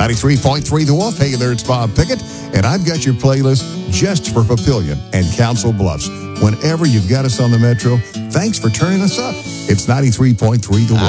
93.3 The Wolf. Hey there, it's Bob Pickett, and I've got your playlist just for Papillion and Council Bluffs. Whenever you've got us on the Metro, thanks for turning us up. It's 93.3 The Wolf.